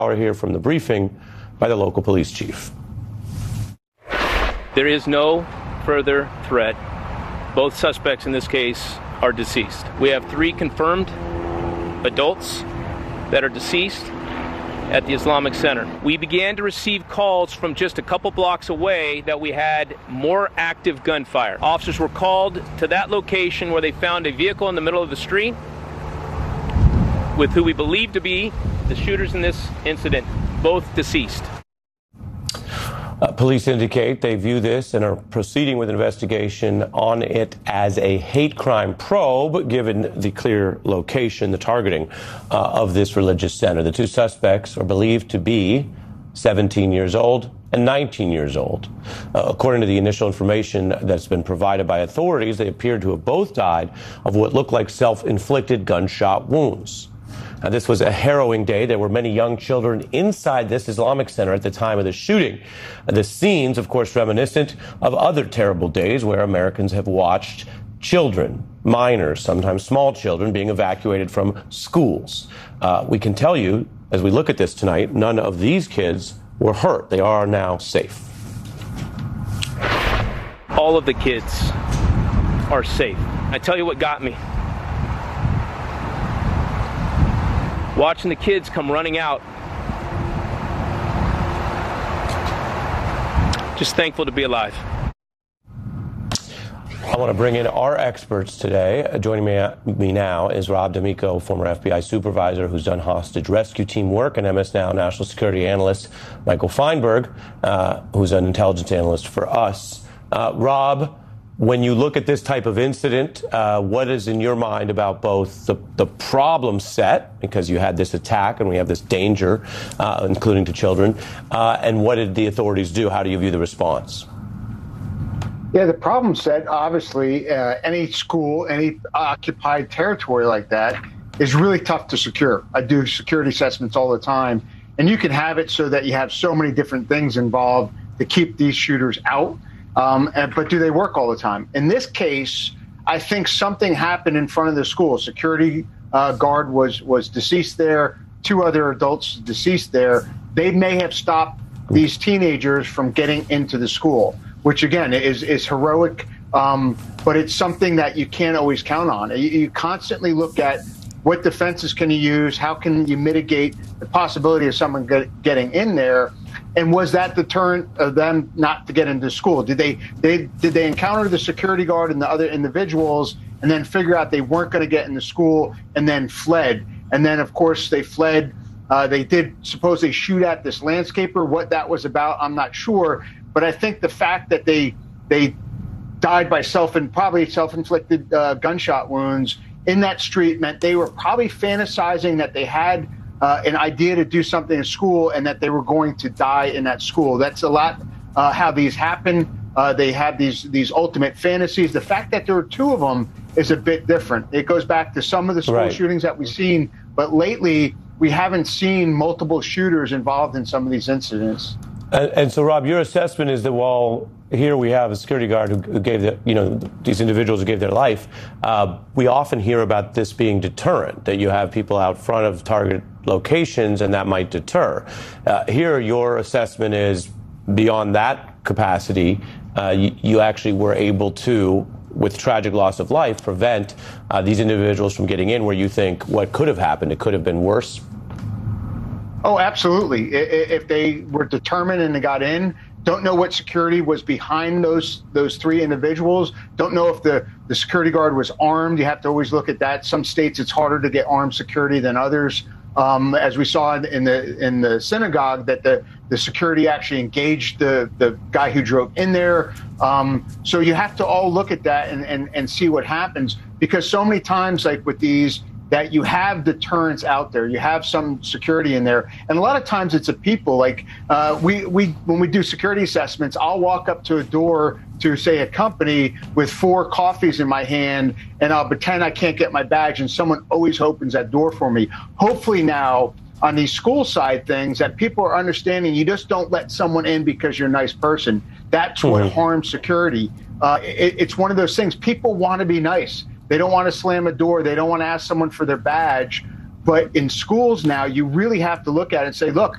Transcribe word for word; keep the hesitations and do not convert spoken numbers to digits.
I'll hear from the briefing by the local police chief. There is no further threat. Both suspects in this case are deceased. We have three confirmed adults that are deceased at the Islamic Center. We began to receive calls from just a couple blocks away that we had more active gunfire. Officers were called to that location where they found a vehicle in the middle of the street with who we believe to be the shooters in this incident, both deceased. Uh, police indicate they view this and are proceeding with investigation on it as a hate crime probe, given the clear location, the targeting uh, of this religious center. The two suspects are believed to be seventeen years old and nineteen years old. Uh, according to the initial information that's been provided by authorities, they appear to have both died of what looked like self-inflicted gunshot wounds. Now, this was a harrowing day. There were many young children inside this Islamic Center at the time of the shooting. The scenes, of course, reminiscent of other terrible days where Americans have watched children, minors, sometimes small children, being evacuated from schools. Uh, we can tell you, as we look at this tonight, none of these kids were hurt. They are now safe. All of the kids are safe. I tell you what got me. Watching the kids come running out. Just thankful to be alive. I want to bring in our experts today. Uh, joining me, uh, me now is Rob D'Amico, former F B I supervisor who's done hostage rescue team work, and M S Now national security analyst Michael Feinberg, uh, who's an intelligence analyst for us. Uh, Rob, when you look at this type of incident, uh, what is in your mind about both the, the problem set, because you had this attack and we have this danger, uh, including to children, uh, and what did the authorities do? How do you view the response? Yeah, the problem set, obviously, uh, any school, any occupied territory like that is really tough to secure. I do security assessments all the time, and you can have it so that you have so many different things involved to keep these shooters out. Um, and, but do they work all the time? In this case, I think something happened in front of the school. Security uh, guard was was deceased there. Two other adults deceased there. They may have stopped these teenagers from getting into the school, which again is is heroic. Um, but it's something that you can't always count on. You, you constantly look at what defenses can you use, how can you mitigate the possibility of someone get, getting in there. And was that deterrent of them not to get into school? Did they, they did they encounter the security guard and the other individuals and then figure out they weren't going to get into school and then fled? And then, of course, they fled. Uh, they did supposedly shoot at this landscaper. What that was about, I'm not sure. But I think the fact that they they died by self and probably self-inflicted uh, gunshot wounds in that street meant they were probably fantasizing that they had Uh, an idea to do something in school and that they were going to die in that school. That's a lot uh, how these happen. Uh, they have these these ultimate fantasies. The fact that there are two of them is a bit different. It goes back to some of the school Right. shootings that we've seen, but lately we haven't seen multiple shooters involved in some of these incidents. And, and so, Rob, your assessment is that while here we have a security guard who, who gave the, you know, these individuals who gave their life, uh, we often hear about this being deterrent, that you have people out front of target locations and that might deter. Uh, here, your assessment is beyond that capacity, uh, you, you actually were able to, with tragic loss of life, prevent uh, these individuals from getting in where you think what could have happened, it could have been worse. Oh, absolutely. If they were determined and they got in, don't know what security was behind those those three individuals. Don't know if the, the security guard was armed. You have to always look at that. Some states it's harder to get armed security than others. Um, as we saw in the in the synagogue, that the, the security actually engaged the, the guy who drove in there. Um, so you have to all look at that and, and, and see what happens, because so many times, like with these, that you have deterrents out there, you have some security in there, and a lot of times it's a people. Like uh, we we when we do security assessments, I'll walk up to a door to, say, a company with four coffees in my hand, and I'll pretend I can't get my badge, and someone always opens that door for me. Hopefully now on these school side things that people are understanding, you just don't let someone in because you're a nice person. That's what Mm-hmm. harms security. Uh, it, it's one of those things. People want to be nice. They don't want to slam a door. They don't want to ask someone for their badge. But in schools now, you really have to look at it and say, look,